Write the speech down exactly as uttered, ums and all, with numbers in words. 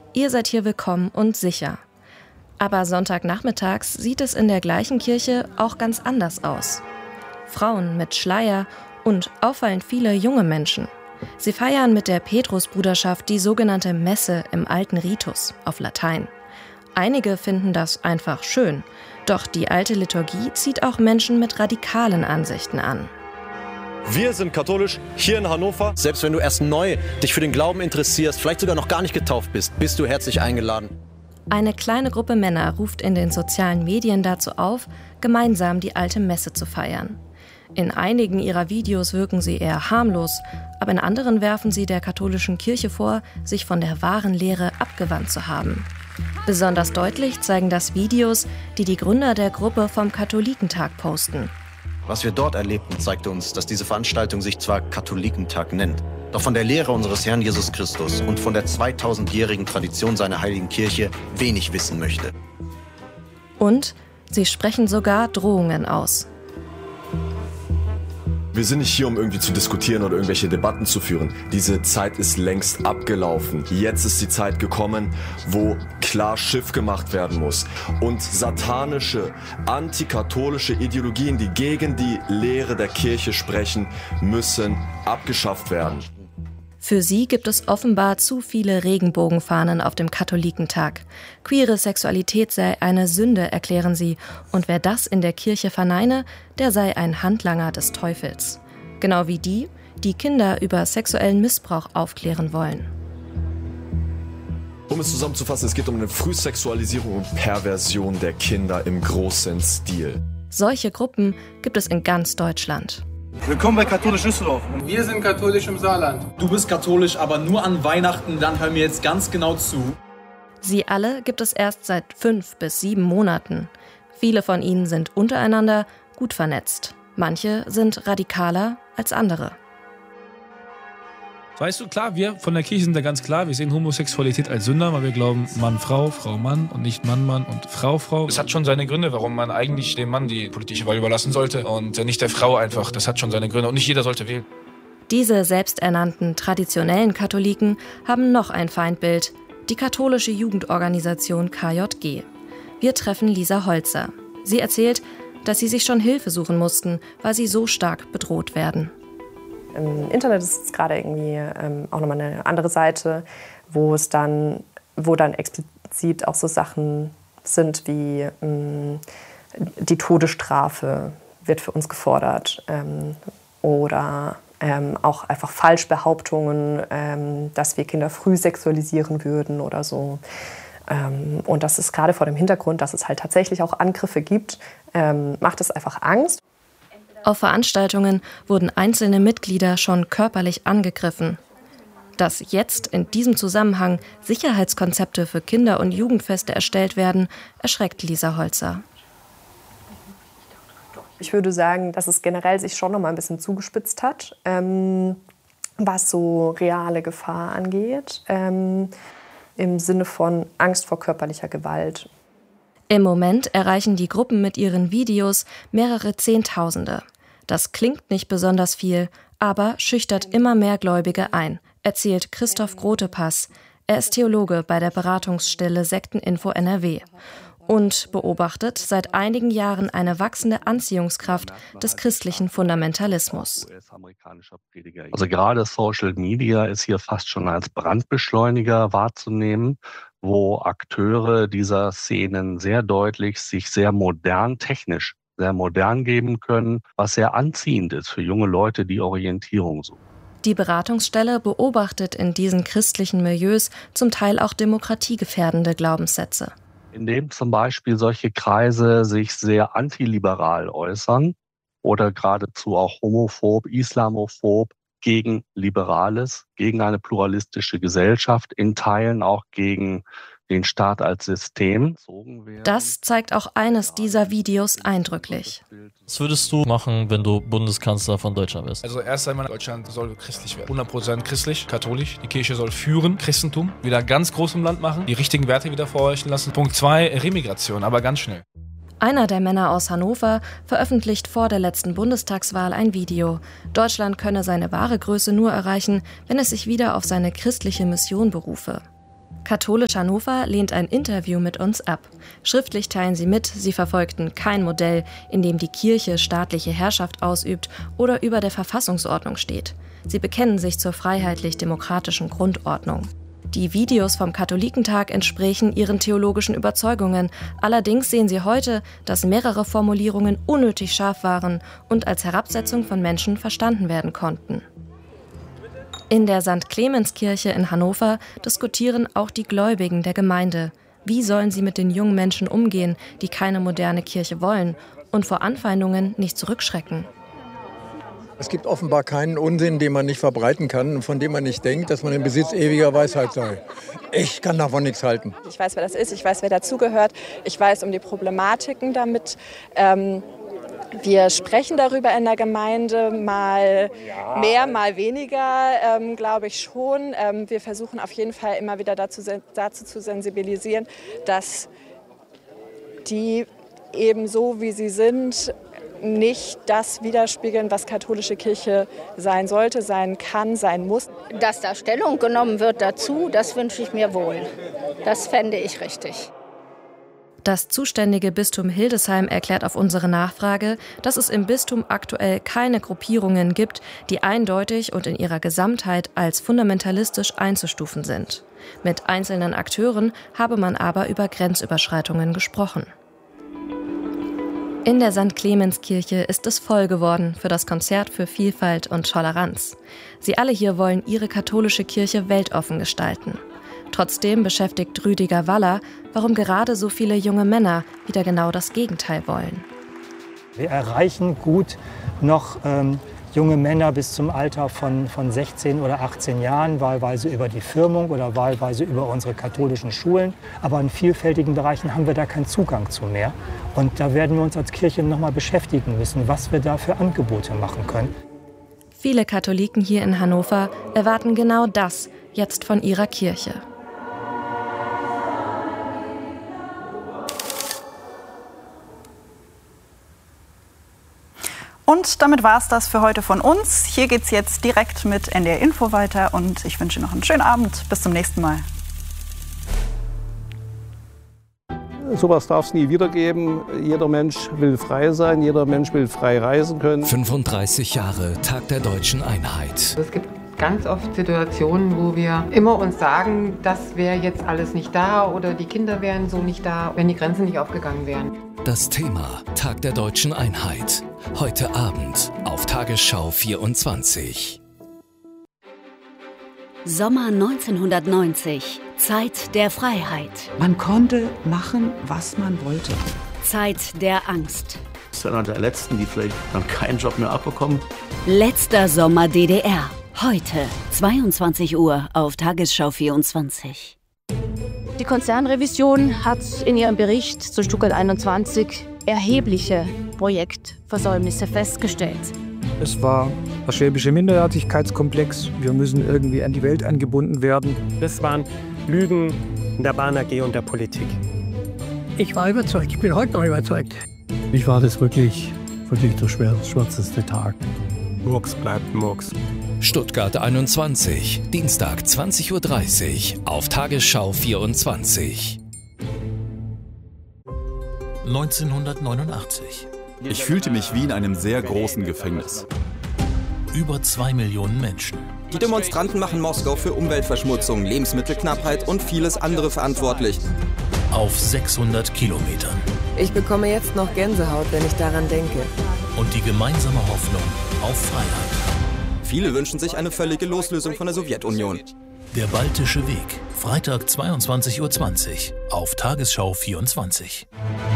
ihr seid hier willkommen und sicher. Aber Sonntagnachmittags sieht es in der gleichen Kirche auch ganz anders aus. Frauen mit Schleier und auffallend viele junge Menschen. Sie feiern mit der Petrusbruderschaft die sogenannte Messe im alten Ritus auf Latein. Einige finden das einfach schön, doch die alte Liturgie zieht auch Menschen mit radikalen Ansichten an. Wir sind katholisch hier in Hannover. Selbst wenn du erst neu dich für den Glauben interessierst, vielleicht sogar noch gar nicht getauft bist, bist du herzlich eingeladen. Eine kleine Gruppe Männer ruft in den sozialen Medien dazu auf, gemeinsam die alte Messe zu feiern. In einigen ihrer Videos wirken sie eher harmlos, aber in anderen werfen sie der katholischen Kirche vor, sich von der wahren Lehre abgewandt zu haben. Besonders deutlich zeigen das Videos, die die Gründer der Gruppe vom Katholikentag posten. Was wir dort erlebten, zeigte uns, dass diese Veranstaltung sich zwar Katholikentag nennt, doch von der Lehre unseres Herrn Jesus Christus und von der zweitausendjährigen Tradition seiner heiligen Kirche wenig wissen möchte. Und sie sprechen sogar Drohungen aus. Wir sind nicht hier, um irgendwie zu diskutieren oder irgendwelche Debatten zu führen. Diese Zeit ist längst abgelaufen. Jetzt ist die Zeit gekommen, wo klar Schiff gemacht werden muss. Und satanische, antikatholische Ideologien, die gegen die Lehre der Kirche sprechen, müssen abgeschafft werden. Für sie gibt es offenbar zu viele Regenbogenfahnen auf dem Katholikentag. Queere Sexualität sei eine Sünde, erklären sie. Und wer das in der Kirche verneine, der sei ein Handlanger des Teufels. Genau wie die, die Kinder über sexuellen Missbrauch aufklären wollen. Um es zusammenzufassen, es geht um eine Frühsexualisierung und Perversion der Kinder im großen Stil. Solche Gruppen gibt es in ganz Deutschland. Willkommen bei Katholisch Düsseldorf. Wir sind katholisch im Saarland. Du bist katholisch, aber nur an Weihnachten, dann hör mir jetzt ganz genau zu. Sie alle gibt es erst seit fünf bis sieben Monaten. Viele von ihnen sind untereinander gut vernetzt. Manche sind radikaler als andere. Weißt du, klar, wir von der Kirche sind da ganz klar, wir sehen Homosexualität als Sünder, weil wir glauben, Mann, Frau, Frau, Mann und nicht Mann, Mann und Frau, Frau. Es hat schon seine Gründe, warum man eigentlich dem Mann die politische Wahl überlassen sollte und nicht der Frau einfach. Das hat schon seine Gründe und nicht jeder sollte wählen. Diese selbsternannten traditionellen Katholiken haben noch ein Feindbild, die katholische Jugendorganisation K J G. Wir treffen Lisa Holzer. Sie erzählt, dass sie sich schon Hilfe suchen mussten, weil sie so stark bedroht werden. Im Internet ist es gerade irgendwie ähm, auch nochmal eine andere Seite, wo es dann, wo dann explizit auch so Sachen sind wie ähm, die Todesstrafe wird für uns gefordert ähm, oder ähm, auch einfach Falschbehauptungen, ähm, dass wir Kinder früh sexualisieren würden oder so. Ähm, und das ist gerade vor dem Hintergrund, dass es halt tatsächlich auch Angriffe gibt, ähm, macht es einfach Angst. Auf Veranstaltungen wurden einzelne Mitglieder schon körperlich angegriffen. Dass jetzt in diesem Zusammenhang Sicherheitskonzepte für Kinder- und Jugendfeste erstellt werden, erschreckt Lisa Holzer. Ich würde sagen, dass es generell sich schon noch mal ein bisschen zugespitzt hat, ähm, was so reale Gefahr angeht, ähm, im Sinne von Angst vor körperlicher Gewalt. Im Moment erreichen die Gruppen mit ihren Videos mehrere Zehntausende. Das klingt nicht besonders viel, aber schüchtert immer mehr Gläubige ein, erzählt Christoph Grotepass. Er ist Theologe bei der Beratungsstelle Sekteninfo N R W und beobachtet seit einigen Jahren eine wachsende Anziehungskraft des christlichen Fundamentalismus. Also gerade Social Media ist hier fast schon als Brandbeschleuniger wahrzunehmen, wo Akteure dieser Szenen sehr deutlich sich sehr modern, technisch sehr modern geben können, was sehr anziehend ist für junge Leute, die Orientierung suchen. Die Beratungsstelle beobachtet in diesen christlichen Milieus zum Teil auch demokratiegefährdende Glaubenssätze. Indem zum Beispiel solche Kreise sich sehr antiliberal äußern oder geradezu auch homophob, islamophob, gegen Liberales, gegen eine pluralistische Gesellschaft, in Teilen auch gegen den Staat als System. Das zeigt auch eines dieser Videos eindrücklich. Was würdest du machen, wenn du Bundeskanzler von Deutschland wärst? Also erst einmal, Deutschland soll christlich werden. hundert Prozent christlich, katholisch. Die Kirche soll führen, Christentum wieder ganz groß im Land machen, die richtigen Werte wieder vorherrschen lassen. Punkt zwei, Remigration, aber ganz schnell. Einer der Männer aus Hannover veröffentlicht vor der letzten Bundestagswahl ein Video. Deutschland könne seine wahre Größe nur erreichen, wenn es sich wieder auf seine christliche Mission berufe. Katholisch Hannover lehnt ein Interview mit uns ab. Schriftlich teilen sie mit, sie verfolgten kein Modell, in dem die Kirche staatliche Herrschaft ausübt oder über der Verfassungsordnung steht. Sie bekennen sich zur freiheitlich-demokratischen Grundordnung. Die Videos vom Katholikentag entsprechen ihren theologischen Überzeugungen. Allerdings sehen sie heute, dass mehrere Formulierungen unnötig scharf waren und als Herabsetzung von Menschen verstanden werden konnten. In der Sankt Clemenskirche in Hannover diskutieren auch die Gläubigen der Gemeinde. Wie sollen sie mit den jungen Menschen umgehen, die keine moderne Kirche wollen und vor Anfeindungen nicht zurückschrecken? Es gibt offenbar keinen Unsinn, den man nicht verbreiten kann und von dem man nicht denkt, dass man im Besitz ewiger Weisheit sei. Ich kann davon nichts halten. Ich weiß, wer das ist, ich weiß, wer dazugehört, ich weiß um die Problematiken damit. Ähm, wir sprechen darüber in der Gemeinde, mal ja. mehr, mal weniger, ähm, glaube ich schon. Ähm, wir versuchen auf jeden Fall immer wieder dazu, dazu zu sensibilisieren, dass die eben so, wie sie sind, nicht das widerspiegeln, was katholische Kirche sein sollte, sein kann, sein muss. Dass da Stellung genommen wird dazu, das wünsche ich mir wohl. Das fände ich richtig. Das zuständige Bistum Hildesheim erklärt auf unsere Nachfrage, dass es im Bistum aktuell keine Gruppierungen gibt, die eindeutig und in ihrer Gesamtheit als fundamentalistisch einzustufen sind. Mit einzelnen Akteuren habe man aber über Grenzüberschreitungen gesprochen. In der Sankt Clemenskirche ist es voll geworden für das Konzert für Vielfalt und Toleranz. Sie alle hier wollen ihre katholische Kirche weltoffen gestalten. Trotzdem beschäftigt Rüdiger Waller, warum gerade so viele junge Männer wieder genau das Gegenteil wollen. Wir erreichen gut noch ähm, junge Männer bis zum Alter von, von sechzehn oder achtzehn Jahren, wahlweise über die Firmung oder wahlweise über unsere katholischen Schulen. Aber in vielfältigen Bereichen haben wir da keinen Zugang zu mehr. Und da werden wir uns als Kirche noch mal beschäftigen müssen, was wir da für Angebote machen können. Viele Katholiken hier in Hannover erwarten genau das jetzt von ihrer Kirche. Und damit war es das für heute von uns. Hier geht's jetzt direkt mit N D R Info weiter und ich wünsche noch einen schönen Abend. Bis zum nächsten Mal. Sowas darf es nie wieder geben. Jeder Mensch will frei sein, jeder Mensch will frei reisen können. fünfunddreißig Jahre Tag der Deutschen Einheit. Es gibt ganz oft Situationen, wo wir immer uns sagen, das wäre jetzt alles nicht da oder die Kinder wären so nicht da, wenn die Grenzen nicht aufgegangen wären. Das Thema Tag der Deutschen Einheit. Heute Abend auf Tagesschau vierundzwanzig. Sommer neunzehnhundertneunzig. Zeit der Freiheit. Man konnte machen, was man wollte. Zeit der Angst. Das ist einer der letzten, die vielleicht dann keinen Job mehr abbekommen. Letzter Sommer D D R. Heute zweiundzwanzig Uhr auf Tagesschau vierundzwanzig. Die Konzernrevision hat in ihrem Bericht zu Stuttgart einundzwanzig erhebliche Projektversäumnisse festgestellt. Es war der schwäbische Minderwertigkeitskomplex. Wir müssen irgendwie an die Welt angebunden werden. Das waren Lügen in der Bahn A G und der Politik. Ich war überzeugt, ich bin heute noch überzeugt. Ich war das wirklich, wirklich der schwärzeste Tag. Murks bleibt Murks. Stuttgart einundzwanzig, Dienstag zwanzig Uhr dreißig auf Tagesschau vierundzwanzig. neunzehnhundertneunundachtzig. Ich fühlte mich wie in einem sehr großen Gefängnis. Über zwei Millionen Menschen. Die Demonstranten machen Moskau für Umweltverschmutzung, Lebensmittelknappheit und vieles andere verantwortlich. Auf sechshundert Kilometern. Ich bekomme jetzt noch Gänsehaut, wenn ich daran denke. Und die gemeinsame Hoffnung auf Freiheit. Viele wünschen sich eine völlige Loslösung von der Sowjetunion. Der Baltische Weg. Freitag zweiundzwanzig Uhr zwanzig auf Tagesschau vierundzwanzig.